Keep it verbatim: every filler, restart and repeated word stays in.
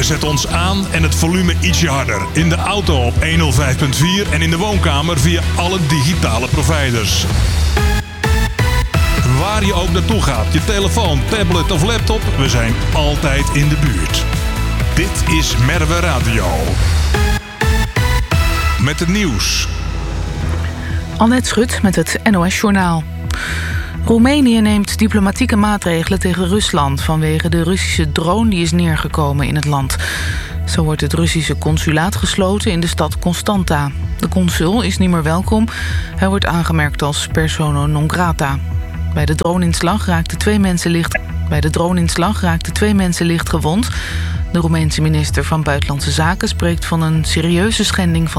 Zet ons aan en het volume ietsje harder. In de auto op honderdvijf komma vier en in de woonkamer via alle digitale providers. Waar je ook naartoe gaat, je telefoon, tablet of laptop, we zijn altijd in de buurt. Dit is Merwe Radio. Met het nieuws. Annette Schut met het N O S-journaal. Roemenië neemt diplomatieke maatregelen tegen Rusland vanwege de Russische drone die is neergekomen in het land. Zo wordt het Russische consulaat gesloten in de stad Constanta. De consul is niet meer welkom. Hij wordt aangemerkt als persona non grata. Bij de droneinslag raakten twee mensen licht. Bij de droneinslag raakten twee mensen licht gewond. De Roemeense minister van Buitenlandse Zaken spreekt van een serieuze schending van